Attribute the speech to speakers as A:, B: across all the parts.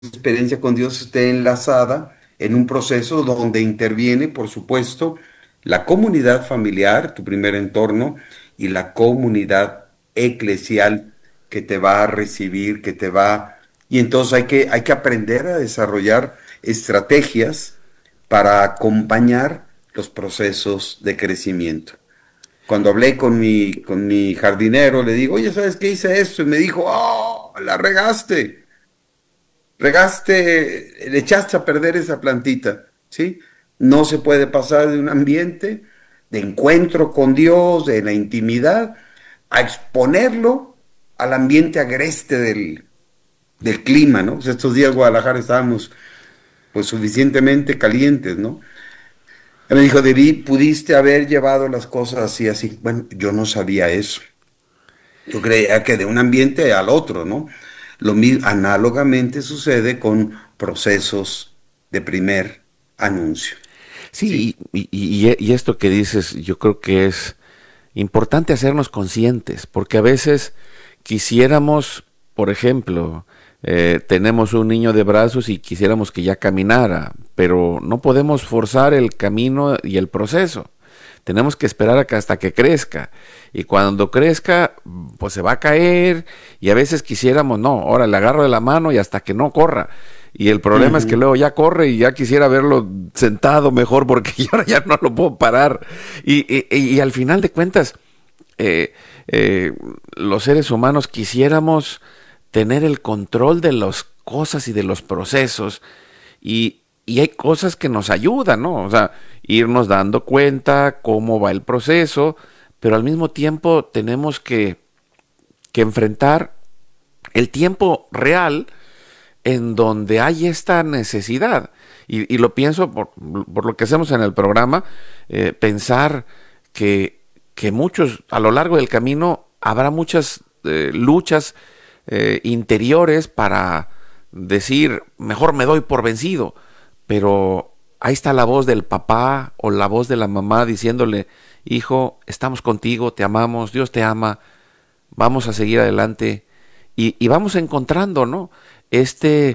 A: experiencia con Dios esté enlazada en un proceso donde interviene, por supuesto, la comunidad familiar, tu primer entorno, y la comunidad eclesial que te va a recibir, que te va... Y entonces hay que aprender a desarrollar estrategias para acompañar los procesos de crecimiento. Cuando hablé con mi jardinero, le digo, oye, ¿sabes qué hice esto? Y me dijo, oh, la regaste, le echaste a perder esa plantita, ¿sí? No se puede pasar de un ambiente de encuentro con Dios, de la intimidad, a exponerlo al ambiente agreste del clima, ¿no? Pues estos días en Guadalajara estábamos pues suficientemente calientes, ¿no? Él me dijo, pudiste haber llevado las cosas así, así. Bueno, yo no sabía eso. Yo creía que de un ambiente al otro, ¿no? Lo mismo, análogamente sucede con procesos de primer anuncio,
B: Sí,
A: ¿sí?
B: y esto que dices, yo creo que es importante hacernos conscientes, porque a veces quisiéramos, por ejemplo, tenemos un niño de brazos y quisiéramos que ya caminara, pero no podemos forzar el camino y el proceso. Tenemos que esperar hasta que crezca. Y cuando crezca, pues se va a caer. Y a veces quisiéramos, no, ahora le agarro de la mano y hasta que no corra. Y el problema es que
A: Ujú.
B: luego ya corre y ya quisiera verlo sentado mejor porque ahora ya no lo puedo parar. Y al final de cuentas, eh, eh, los seres humanos quisiéramos tener el control de las cosas y de los procesos y hay cosas que nos ayudan, ¿no? O sea, irnos dando cuenta cómo va el proceso, pero al mismo tiempo tenemos que enfrentar el tiempo real en donde hay esta necesidad. Y lo pienso por lo que hacemos en el programa, pensar que muchos, a lo largo del camino, habrá muchas luchas interiores para decir, mejor me doy por vencido, pero ahí está la voz del papá o la voz de la mamá diciéndole, hijo, estamos contigo, te amamos, Dios te ama, vamos a seguir adelante y vamos encontrando, ¿no? Este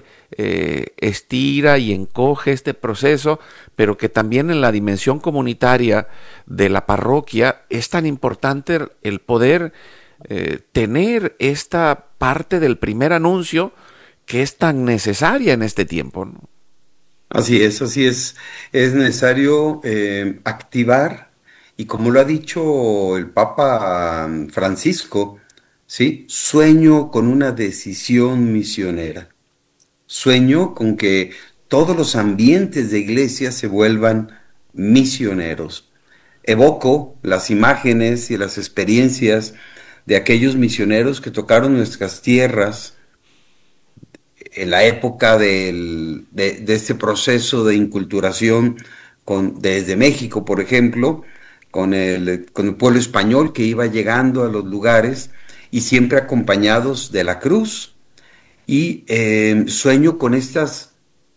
B: estira y encoge este proceso, pero que también en la dimensión comunitaria de la parroquia es tan importante el poder tener esta parte del primer anuncio que es tan necesaria en este tiempo, ¿no?
A: Así es, así es. Es necesario activar, y como lo ha dicho el Papa Francisco, ¿sí? Sueño con una decisión misionera. Sueño con que todos los ambientes de iglesia se vuelvan misioneros. Evoco las imágenes y las experiencias de aquellos misioneros que tocaron nuestras tierras en la época de este proceso de inculturación desde México, por ejemplo, con el pueblo español que iba llegando a los lugares y siempre acompañados de la cruz. Y sueño con estas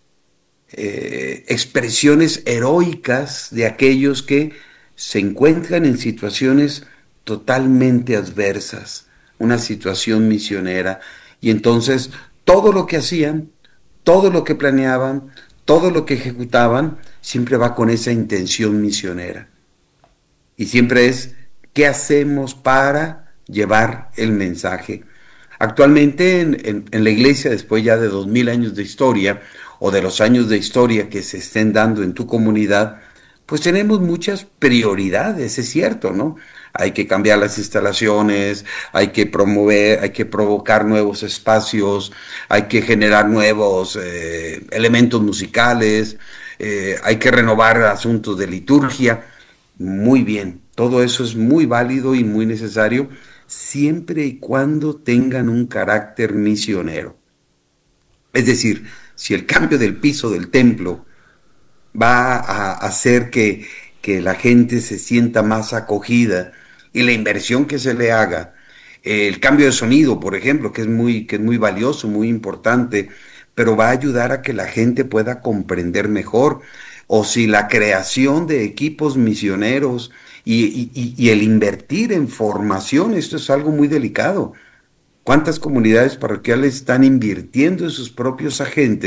A: expresiones heroicas de aquellos que se encuentran en situaciones totalmente adversas, una situación misionera, y entonces todo lo que hacían, todo lo que planeaban, todo lo que ejecutaban, siempre va con esa intención misionera. Y siempre es, ¿qué hacemos para llevar el mensaje? Actualmente en la iglesia, después ya de 2000 años de historia, o de los años de historia que se estén dando en tu comunidad, pues tenemos muchas prioridades, es cierto, ¿no? Hay que cambiar las instalaciones, hay que promover, hay que provocar nuevos espacios, hay que generar nuevos elementos musicales, hay que renovar asuntos de liturgia. Muy bien, todo eso es muy válido y muy necesario siempre y cuando tengan un carácter misionero. Es decir, si el cambio del piso del templo va a hacer que la gente se sienta más acogida y la inversión que se le haga, el cambio de sonido, por ejemplo, que es muy valioso, muy importante, pero va a ayudar a que la gente pueda comprender mejor, o si la creación de equipos misioneros y el invertir en formación, esto es algo muy delicado. ¿Cuántas comunidades parroquiales están invirtiendo en sus propios agentes